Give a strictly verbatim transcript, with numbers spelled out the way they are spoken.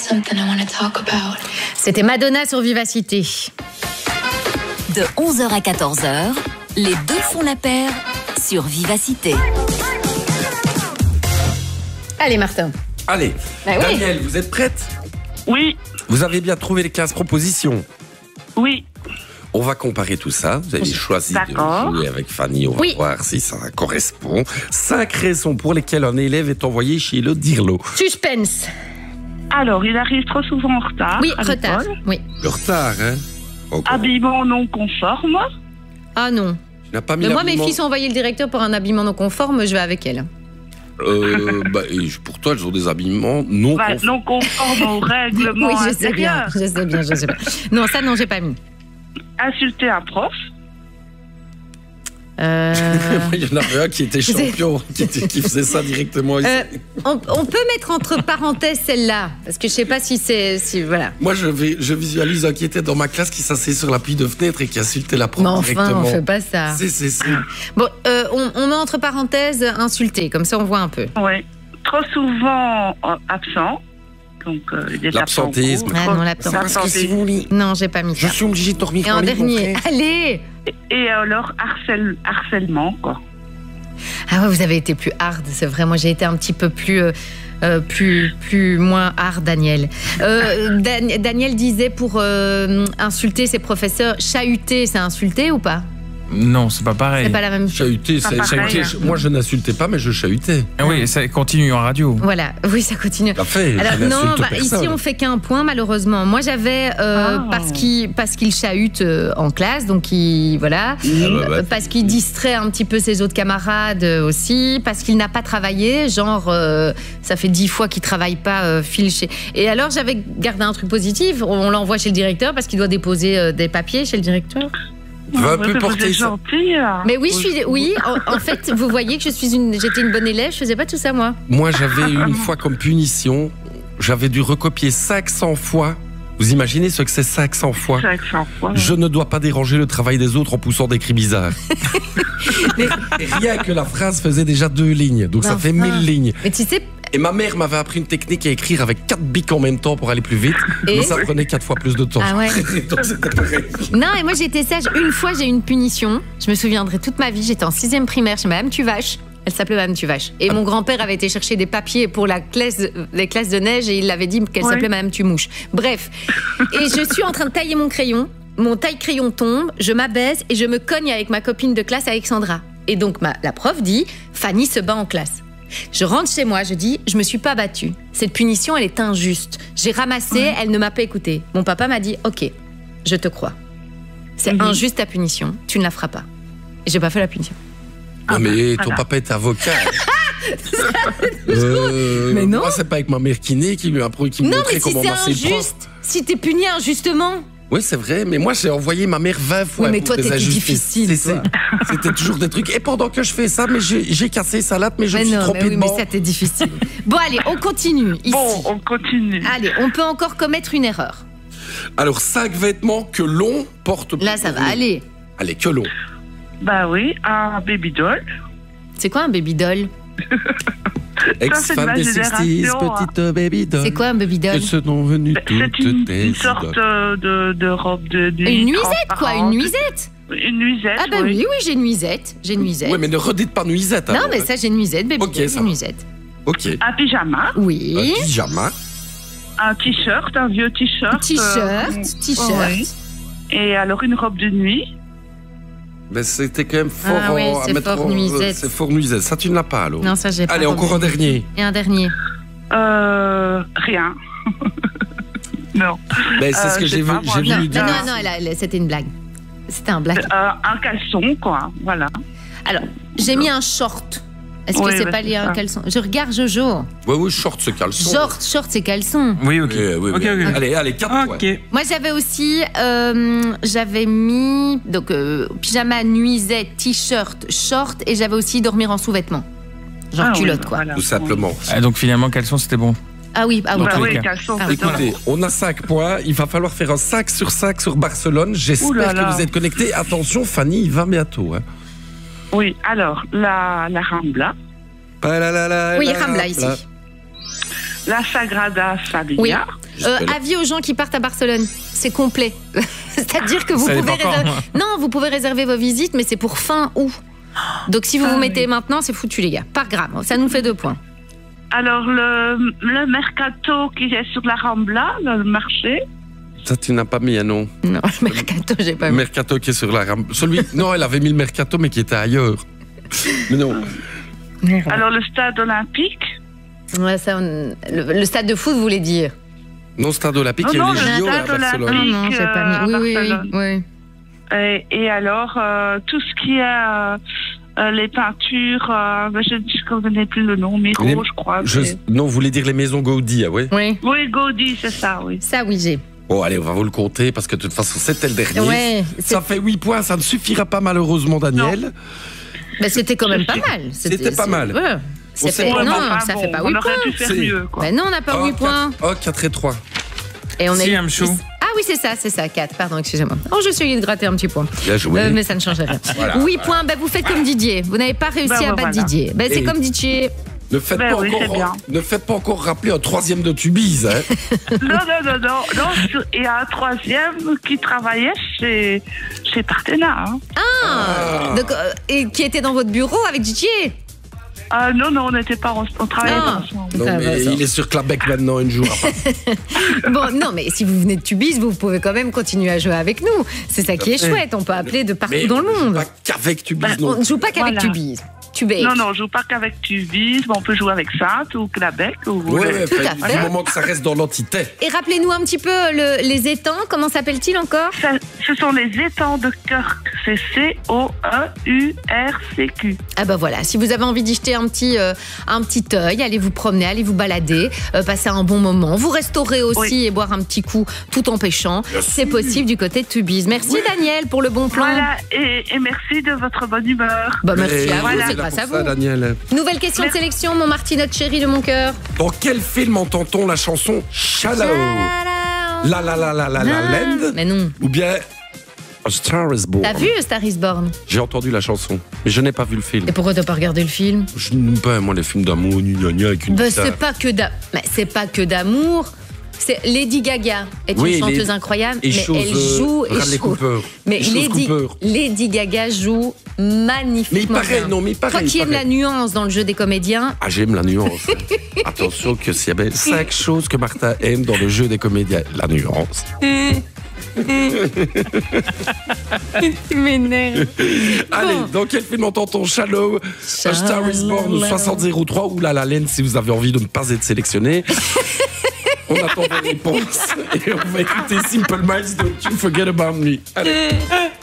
C'était Madonna sur Vivacité. De onze heures à quatorze heures, les deux font la paire sur Vivacité. Allez, Martin. Allez, bah, oui. Daniel, vous êtes prête? Oui. Vous avez bien trouvé les quinze propositions? Oui. On va comparer tout ça. Vous avez choisi D'accord. de jouer avec Fanny. On va oui. voir si ça correspond. Cinq raisons pour lesquelles un élève est envoyé chez le Dirlo. Suspense. Alors, il arrive trop souvent en retard. Oui, à retard. l'école. Oui. Le retard, hein? Encore. Habillement non conforme. Ah non. Tu n'as pas mis Mais moi, mes l'habillement- filles sont envoyées le directeur pour un habillement non conforme, je vais avec elles. Euh, bah, et pour toi, elles ont des habillements non Bah, conformes. non conforme au règlement Oui, je sais bien, intérieur. je sais bien, je sais bien. Non, ça, non, j'ai pas mis. Insulter un prof. Euh... Il y en avait un qui était champion, qui, était- qui faisait ça directement. Euh, on, on peut mettre entre parenthèses celle-là, parce que je sais pas si c'est... Si, voilà. Moi, je, vais, je visualise un qui était dans ma classe, qui s'asseyait sur l'appui de fenêtre et qui insultait la prof Mais enfin, directement. on fait pas ça. C'est, c'est, c'est. Bon, euh, on, on met entre parenthèses insulter, comme ça on voit un peu. Oui. Trop souvent euh, absent. Donc, euh, il est L'absentéisme. absent en cours. Ah non, Trop- l'absentéisme. Parce que si vous lit, Non, j'ai pas mis je ça. suis obligé de dormir Et en dans les dernier, mon frère. allez. Et alors, harcèle, harcèlement, quoi. Ah ouais, vous avez été plus hard, c'est vrai. Moi, j'ai été un petit peu plus, euh, euh, plus, plus moins hard, Daniel. Euh, Dan- Daniel disait pour euh, insulter ses professeurs, chahuter, c'est insulter ou pas? Non, c'est pas pareil. C'est pas la même chose. Chahuter, Pas c'est, pareil. chahuter. Moi, je n'insultais pas, mais je chahutais. Ah oui, ça continue en radio. Voilà, oui, ça continue. La fait. Alors je non, n'insulte bah, personne. ici on fait qu'un point malheureusement. Moi j'avais euh, Ah. parce qu'il parce qu'il chahute euh, en classe, donc il voilà, Ah bah, bah, Euh, parce qu'il distrait un petit peu ses autres camarades euh, aussi, parce qu'il n'a pas travaillé, genre euh, ça fait dix fois qu'il travaille pas, euh, file chez. Et alors j'avais gardé un truc positif, on l'envoie chez le directeur parce qu'il doit déposer euh, des papiers chez le directeur. Tu vas un Ouais, peu vous porter êtes ça. gentil. là. Mais oui, je suis, oui. En, en fait, vous voyez que je suis une, j'étais une bonne élève, je faisais pas tout ça moi. Moi, j'avais une fois comme punition, j'avais dû recopier cinq cents fois. Vous imaginez ce que c'est cinq cents fois? cinq cents fois. Je ne dois pas déranger le travail des autres en poussant des cris bizarres. Mais- Et rien que la phrase faisait déjà deux lignes, donc ça Enfin. fait mille lignes. Mais tu sais, Et ma mère m'avait appris une technique à écrire avec quatre bics en même temps pour aller plus vite, Et mais ça prenait quatre fois plus de temps. Ah ouais. Donc c'était pareil. non, et moi j'étais sage. Une fois j'ai eu une punition. Je me souviendrai toute ma vie. J'étais en sixième primaire chez Madame Tuvache. Elle s'appelait Madame Tuvache. Et mon grand-père avait été chercher des papiers pour la classe, les classes de neige et il l'avait dit qu'elle Ouais. s'appelait Madame Tumouche. Bref. Et je suis en train de tailler mon crayon. Mon taille-crayon tombe, je m'abaisse et je me cogne avec ma copine de classe Alexandra. Et donc ma, la prof dit Fanny se bat en classe. Je rentre chez moi, je dis je me suis pas battue. Cette punition elle est injuste. J'ai ramassé, Ouais. elle ne m'a pas écoutée. Mon papa m'a dit ok, je te crois. C'est Mhm. injuste ta punition, tu ne la feras pas. Et j'ai pas fait la punition. Non, mais ton voilà. papa est avocat. Euh, Mais non. Moi, c'est pas avec ma mère qui naît qui lui a appris, qui me Non montrait mais si comment c'est masser le prof. injuste, si t'es puni injustement. Oui, c'est vrai, mais moi, j'ai envoyé ma mère vingt fois Oui, mais pour toi, des t'étais injustices. difficile, C'est- toi. c'est- C'était toujours des trucs. Et pendant que je fais ça, mais j'ai, j'ai cassé sa latte, mais je Mais me suis non, trompé mais oui, de mais banc. ça t'est difficile. Bon allez, on continue ici. Bon, on continue. Allez, on peut encore commettre une erreur. Alors, cinq vêtements que l'on porte. Là ça va aller. Allez, que l'on. Bah oui, un baby doll. C'est quoi un baby doll? Ex-femme ma des sixties, génération, petite baby doll. C'est quoi un baby doll? Que sont venues C'est une, toutes tes une sorte idoles. euh, de, de robe de nuit. Une nuisette quoi, une transparente. nuisette. Une nuisette. Ah bah oui, oui, j'ai une nuisette, j'ai une nuisette. Ouais, mais ne redites pas nuisette. Non alors, mais hein. ça j'ai une nuisette, baby Ok, doll, ça c'est va. une nuisette. Ok. Un pyjama, Oui. Un pyjama. un t-shirt, un vieux t-shirt. T-shirt, euh, t-shirt. oui. Et alors une robe de nuit. Mais c'était quand même fort Ah oui, en- à c'est mettre fort en- nuisette. C'est fort nuisette. Ça, tu ne l'as pas, alors. Non ça j'ai pas. Allez, encore un dernier. Et un dernier. Euh, rien. non. Mais c'est Euh, ce que je j'ai sais vu, pas, moi, j'ai vu Non, Lydia. non, non, elle a- elle- c'était une blague. C'était un blague. Euh, un caleçon, quoi. Voilà. Alors, j'ai mis un short. Est-ce que Oui, c'est bah, pas c'est lié à un ça. caleçon? Je regarde Jojo. Ouais, oui, short ce caleçon. Short, short, c'est caleçon. Oui, ok. Oui, oui, Ok, oui. ok. Allez, allez, quatre points. Ok. Moi, j'avais aussi, euh, j'avais mis donc euh, pyjama, nuisette, t-shirt, short, et j'avais aussi dormir en sous-vêtements, genre Ah oui, culotte bah, quoi. voilà. Tout simplement. Ah, donc finalement, caleçon, c'était bon. Ah oui, ah oui. Dans Bah tous les oui, cas. caleçon. Ah oui, c'est Écoutez, on a cinq points. Il va falloir faire un cinq sur cinq sur Barcelone. Ouh J'espère là là. que vous êtes connectés. Attention, Fanny, il va bientôt. Hein. Oui, alors, la, la Rambla, Oui, Rambla ici. la Sagrada Familia. Oui. Euh, avis aux gens qui partent à Barcelone, c'est complet. C'est-à-dire que vous Ça pouvez dépend quand. réserver... Non, vous pouvez réserver vos visites, mais c'est pour fin août. Donc si vous Ah vous oui. mettez maintenant, c'est foutu les gars. Pas grave, ça nous fait deux points. Alors, le, le mercato qui est sur la Rambla, le marché. Ça, tu n'as pas mis un nom. Non, le mercato, j'ai pas Le mis. mercato qui est sur la rampe. Celui, non, elle avait mis le mercato, mais qui était ailleurs. Mais non. Alors, le stade olympique. Ouais, ça, on- le, le stade de foot, vous voulez dire? Non, stade olympique, Non, il y a non, eu le les J O à stade Barcelone. Non, olympique. non, j'ai pas mis. Oui, oui, oui, Barcelone. oui. Et, et alors, euh, tout ce qui est euh, euh, les peintures, euh, ben, je ne connais plus le nom, Miro, Les- je crois. Je- c'est- non, vous voulez dire les maisons Gaudi, ah ouais? Oui, Oui, Gaudi, c'est ça, oui. ça, oui, j'ai. Bon, allez, on va vous le compter, parce que de toute façon, c'était le dernier. Ouais, c'est- Ça fait huit points, ça ne suffira pas malheureusement, Daniel. bah, c'était quand même pas mal. C'était pas c'est- mal. ouais. On Ça sait fait, pas, non, Enfin, ça bon, fait pas on huit aurait points. pu faire C'est- mieux, quoi. Bah non, on n'a pas Oh, huit points. quatre- Oh, quatre et trois. Et on Si, est... un chou. Ah oui, c'est ça, c'est ça, quatre. Pardon, excusez-moi. Oh, j'ai essayé de gratter un petit point. Bien joué. Euh, mais ça ne change rien. Voilà. huit points, bah, vous faites comme Didier. Vous n'avez pas réussi Bah, à bah, battre voilà. Didier. Bah, c'est Et- comme Didier. Ne faites, Ben pas oui, c'est encore, bien. ne faites pas encore rappeler un troisième de Tubize. Hein. Non, non, non, non, non. Il y a un troisième qui travaillait chez, chez Partena. Hein. Ah, Donc, euh, et qui était dans votre bureau avec Didier. Ah, non, non, on n'était pas, en- on travaillait Ah. pas ensemble. Non, Ça va, mais ça. il est sur Clabec maintenant, il ne jouera pas. Bon, non, mais si vous venez de Tubize, vous pouvez quand même continuer à jouer avec nous. C'est ça qui est fait. chouette. On peut appeler de partout Mais dans le on joue monde. Pas qu'avec Tubize, Bah, non. on ne joue pas qu'avec Voilà. Tubize. Tubé. Non, non, on joue pas qu'avec Tubize, mais on peut jouer avec Sainte ou Clabec. Ou... Ouais, ouais, Tout fait, à fait. du moment que ça reste dans l'entité. Et rappelez-nous un petit peu le- les étangs. Comment s'appelle-t-il encore? Ça- ce sont les étangs de Kirk. C'est C O E U R C Q. Ah bah voilà, si vous avez envie d'y jeter un petit, euh, un petit œil, allez vous promener, allez vous balader, euh, passer un bon moment, vous restaurer aussi Oui. et boire un petit coup tout en pêchant. C'est possible du côté de Tubize. Merci Daniel pour le bon plan. Voilà, et, et merci de votre bonne humeur. Bah merci Mais à vous, voilà. c'est là grâce pour à ça, vous. Daniel. Nouvelle question de Merci. sélection, mon Martinotte chéri de mon cœur. Dans quel film entend-on la chanson Shallow? La la la la la la land? Mais non. Ou bien A Star is Born? T'as vu Star is Born? J'ai entendu la chanson, mais je n'ai pas vu le film. Et pourquoi t'as pas regardé le film? Je n'aime pas, moi, les films d'amour, gna gna avec une Bah, guitare. c'est pas que d'a- mais c'est pas que d'amour. C'est Lady Gaga est Oui, une chanteuse les- incroyable, et mais chose, elle joue euh, et Bradley joue. Cooper. Mais Et chose Lady, Cooper. Lady Gaga joue magnifiquement. Mais il paraît, bien. non, mais il paraît. Toi qui il aimes paraît. la nuance dans le jeu des comédiens, Ah, j'aime la nuance. Attention que s'il y avait cinq choses que Martha aime dans le jeu des comédiens, la nuance. tu m'énerves. Allez, dans quel film entend-on Shallow, A Star is Born ou soixante zéro trois ou La La Land si vous avez envie de ne pas être sélectionné? On attend vos réponses et on va écouter Simple Minds de Don't You Forget About Me. Allez.